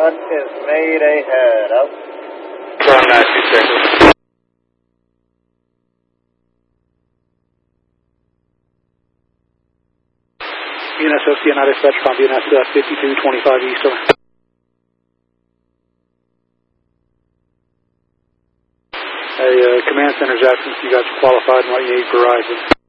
What is made ahead? Out. From 926. BNS OCNI dispatch from BNS 5225 East. Hey, Command Center Jackson, you guys are qualified and what you need Verizon.